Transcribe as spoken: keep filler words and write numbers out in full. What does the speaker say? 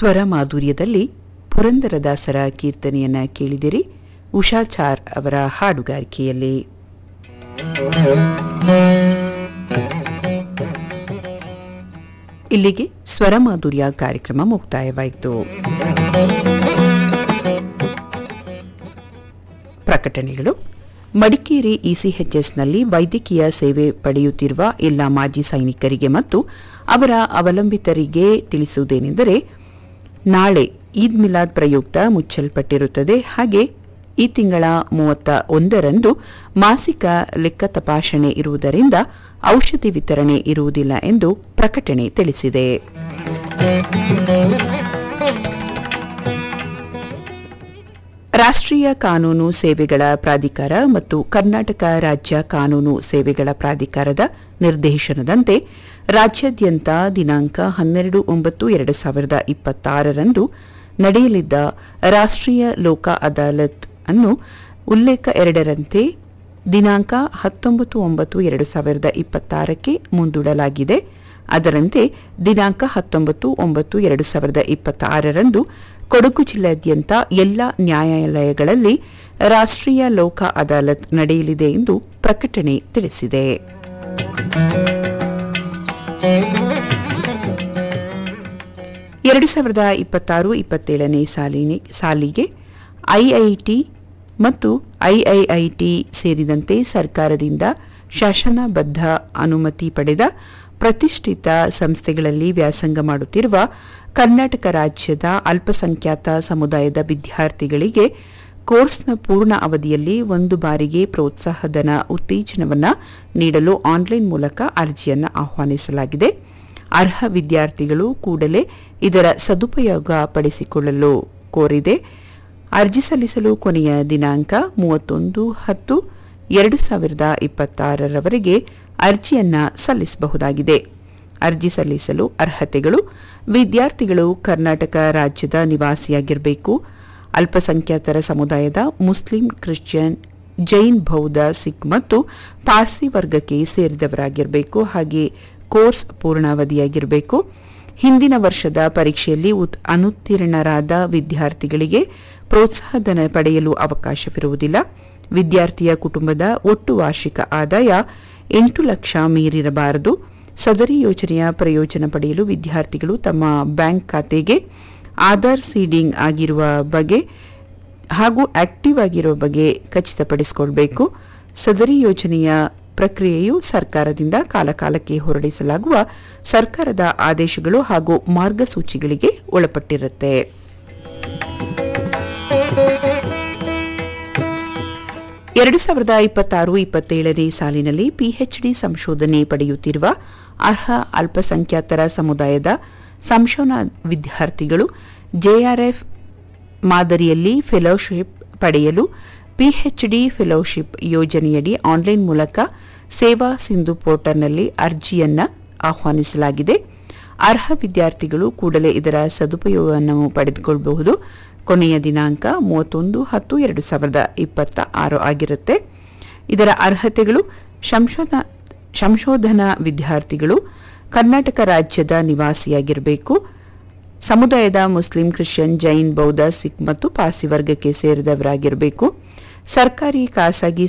ಸ್ವರ ಮಾಧುರ್ಯದಲ್ಲಿ ಪುರಂದರದಾಸರ ಕೀರ್ತನೆಯನ್ನ ಕೇಳಿದಿರಿ ಉಷಾಚಾರ್ ಅವರ ಹಾಡುಗಾರಿಕೆಯಲ್ಲಿ. ಇಲ್ಲಿಗೆ ಸ್ವರ ಮಾಧುರ್ಯ ಕಾರ್ಯಕ್ರಮ ಮುಕ್ತಾಯವಾಯಿತು. ಪ್ರಕಟಣೆಗಳು. ಮಡಿಕೇರಿ ಇಸಿಎಚ್ಎಸ್ನಲ್ಲಿ ವೈದ್ಯಕೀಯ ಸೇವೆ ಪಡೆಯುತ್ತಿರುವ ಎಲ್ಲ ಮಾಜಿ ಸೈನಿಕರಿಗೆ ಮತ್ತು ಅವರ ಅವಲಂಬಿತರಿಗೆ ತಿಳಿಸುವುದೇನೆಂದರೆ, ನಾಳೆ ಈದ್ ಮಿಲಾದ್ ಪ್ರಯುಕ್ತ ಮುಚ್ಚಲ್ಪಟ್ಟಿರುತ್ತದೆ. ಹಾಗೆ ಈ ತಿಂಗಳ ಮೂವತ್ತ ಒಂದರಂದು ಮಾಸಿಕ ಲೆಕ್ಕ ತಪಾಸಣೆ ಇರುವುದರಿಂದ ಔಷಧಿ ವಿತರಣೆ ಇರುವುದಿಲ್ಲ ಎಂದು ಪ್ರಕಟಣೆ ತಿಳಿಸಿದೆ. ರಾಷ್ಟ್ರೀಯ ಕಾನೂನು ಸೇವೆಗಳ ಪ್ರಾಧಿಕಾರ ಮತ್ತು ಕರ್ನಾಟಕ ರಾಜ್ಯ ಕಾನೂನು ಸೇವೆಗಳ ಪ್ರಾಧಿಕಾರದ ನಿರ್ದೇಶನದಂತೆ ರಾಜ್ಯಾದ್ಯಂತ ದಿನಾಂಕ ಹನ್ನೆರಡು ಒಂಬತ್ತು ಎರಡು ಸಾವಿರದ ಇಪ್ಪತ್ತಾರರಂದು ನಡೆಯಲಿದ್ದ ರಾಷ್ಟ್ರೀಯ ಲೋಕ ಅದಾಲತ್ ಅನ್ನು ಉಲ್ಲೇಖ ಎರಡರಂತೆ ದಿನಾಂಕ ಹತ್ತೊಂಬತ್ತು ಒಂಬತ್ತು ಎರಡು ಸಾವಿರದ ಇಪ್ಪತ್ತಾರಕ್ಕೆ ಮುಂದೂಡಲಾಗಿದೆ. ಅದರಂತೆ ದಿನಾಂಕ ಹತ್ತೊಂಬತ್ತು ಒಂಬತ್ತು ಎರಡು ಸಾವಿರದ ಇಪ್ಪತ್ತಾರರಂದು ಕೊಡಗು ಜಿಲ್ಲೆಯಾದ್ಯಂತ ಎಲ್ಲ ನ್ಯಾಯಾಲಯಗಳಲ್ಲಿ ರಾಷ್ಟ್ರೀಯ ಲೋಕ ಅದಾಲತ್ ನಡೆಯಲಿದೆ ಎಂದು ಪ್ರಕಟಣೆ ತಿಳಿಸಿದೆ. ಎರಡು ಸಾವಿರದ ಇಪ್ಪತ್ತಾರು ಇಪ್ಪತ್ತೇಳನೇ ಸಾಲಿಗೆ ಐಐಟಿ ಮತ್ತು ಐಐಐಟಿ ಸೇರಿದಂತೆ ಸರ್ಕಾರದಿಂದ ಶಾಸನಬದ್ಧ ಅನುಮತಿ ಪಡೆದ ಪ್ರತಿಷ್ಠಿತ ಸಂಸ್ಥೆಗಳಲ್ಲಿ ವ್ಯಾಸಂಗ ಮಾಡುತ್ತಿರುವ ಕರ್ನಾಟಕ ರಾಜ್ಯದ ಅಲ್ಪಸಂಖ್ಯಾತ ಸಮುದಾಯದ ವಿದ್ಯಾರ್ಥಿಗಳಿಗೆ ಕೋರ್ಸ್ನ ಪೂರ್ಣ ಅವಧಿಯಲ್ಲಿ ಒಂದು ಬಾರಿಗೆ ಪ್ರೋತ್ಸಾಹಧನ ಉತ್ತೇಜನವನ್ನು ನೀಡಲು ಆನ್ಲೈನ್ ಮೂಲಕ ಅರ್ಜಿಯನ್ನು ಆಹ್ವಾನಿಸಲಾಗಿದೆ. ಅರ್ಹ ವಿದ್ಯಾರ್ಥಿಗಳು ಕೂಡಲೇ ಇದರ ಸದುಪಯೋಗ ಪಡಿಸಿಕೊಳ್ಳಲು ಕೋರಿದೆ. ಅರ್ಜಿ ಸಲ್ಲಿಸಲು ಕೊನೆಯ ದಿನಾಂಕ ಮೂವತ್ತೊಂದು ಹತ್ತು ಎರಡು ಸಾವಿರದ ಇಪ್ಪತ್ತಾರರವರೆಗೆ ಅರ್ಜಿಯನ್ನು ಸಲ್ಲಿಸಬಹುದಾಗಿದೆ. ಅರ್ಜಿ ಸಲ್ಲಿಸಲು ಅರ್ಹತೆಗಳು: ವಿದ್ಯಾರ್ಥಿಗಳು ಕರ್ನಾಟಕ ರಾಜ್ಯದ ನಿವಾಸಿಯಾಗಿರಬೇಕು, ಅಲ್ಪಸಂಖ್ಯಾತರ ಸಮುದಾಯದ ಮುಸ್ಲಿಂ, ಕ್ರಿಶ್ಚಿಯನ್, ಜೈನ್, ಬೌದ್ಧ, ಸಿಖ್ ಮತ್ತು ಪಾರ್ಸಿ ವರ್ಗಕ್ಕೆ ಸೇರಿದವರಾಗಿರಬೇಕು. ಹಾಗೆ ಕೋರ್ಸ್ ಪೂರ್ಣಾವಧಿಯಾಗಿರಬೇಕು. ಹಿಂದಿನ ವರ್ಷದ ಪರೀಕ್ಷೆಯಲ್ಲಿ ಅನುತ್ತೀರ್ಣರಾದ ವಿದ್ಯಾರ್ಥಿಗಳಿಗೆ ಪ್ರೋತ್ಸಾಹಧನ ಪಡೆಯಲು ಅವಕಾಶವಿರುವುದಿಲ್ಲ. ವಿದ್ಯಾರ್ಥಿಯ ಕುಟುಂಬದ ಒಟ್ಟು ವಾರ್ಷಿಕ ಆದಾಯ ಎಂಟು ಲಕ್ಷ ಮೀರಿರಬಾರದು. ಸದರಿ ಯೋಜನೆಯ ಪ್ರಯೋಜನ ಪಡೆಯಲು ವಿದ್ಯಾರ್ಥಿಗಳು ತಮ್ಮ ಬ್ಯಾಂಕ್ ಖಾತೆಗೆ ಆಧಾರ್ ಸೀಡಿಂಗ್ ಆಗಿರುವ ಬಗ್ಗೆ ಹಾಗೂ ಆಕ್ಟಿವ್ ಆಗಿರುವ ಬಗ್ಗೆ ಖಚಿತಪಡಿಸಿಕೊಳ್ಳಬೇಕು. ಸದರಿ ಯೋಜನೆಯ ಪ್ರಕ್ರಿಯೆಯು ಸರ್ಕಾರದಿಂದ ಕಾಲಕಾಲಕ್ಕೆ ಹೊರಡಿಸಲಾಗುವ ಸರ್ಕಾರದ ಆದೇಶಗಳು ಹಾಗೂ ಮಾರ್ಗಸೂಚಿಗಳಿಗೆ ಒಳಪಟ್ಟಿರುತ್ತೆ. ಎರಡು ಸಾವಿರದ ಇಪ್ಪತ್ತಾರು ಇಪ್ಪತ್ತೇಳನೇ ಸಾಲಿನಲ್ಲಿ ಪಿಎಚ್ಡಿ ಸಂಶೋಧನೆ ಪಡೆಯುತ್ತಿರುವ ಅರ್ಹ ಅಲ್ಪಸಂಖ್ಯಾತರ ಸಮುದಾಯದ ಸಂಶೋಧನಾ ವಿದ್ಯಾರ್ಥಿಗಳು ಜೆಆರ್ಎಫ್ ಮಾದರಿಯಲ್ಲಿ ಫೆಲೋಶಿಪ್ ಪಡೆಯಲು ಪಿಎಚ್ಡಿ ಫೆಲೋಶಿಪ್ ಯೋಜನೆಯಡಿ ಆನ್ಲೈನ್ ಮೂಲಕ ಸೇವಾ ಸಿಂಧು ಪೋರ್ಟಲ್ನಲ್ಲಿ ಅರ್ಜಿಯನ್ನು ಆಹ್ವಾನಿಸಲಾಗಿದೆ. ಅರ್ಹ ವಿದ್ಯಾರ್ಥಿಗಳು ಕೂಡಲೇ ಇದರ ಸದುಪಯೋಗವನ್ನು ಪಡೆದುಕೊಳ್ಳಬಹುದು. ಕೊನೆಯ ದಿನಾಂಕ ಮೂವತ್ತೊಂದು ಹತ್ತು ಎರಡು ಸಾವಿರದ ಇಪ್ಪತ್ತ ಆರು ಆಗಿರುತ್ತೆ. ಇದರ ಅರ್ಹತೆಗಳು: ಸಂಶೋಧನಾ ವಿದ್ಯಾರ್ಥಿಗಳು ಕರ್ನಾಟಕ ರಾಜ್ಯದ ನಿವಾಸಿಯಾಗಿರಬೇಕು, ಸಮುದಾಯದ ಮುಸ್ಲಿಂ, ಕ್ರಿಶ್ಚಿಯನ್, ಜೈನ್, ಬೌದ್ಧ, ಸಿಖ್ ಮತ್ತು ಪಾರ್ಸಿ ವರ್ಗಕ್ಕೆ ಸೇರಿದವರಾಗಿರಬೇಕು, ಸರ್ಕಾರಿ ಖಾಸಗಿ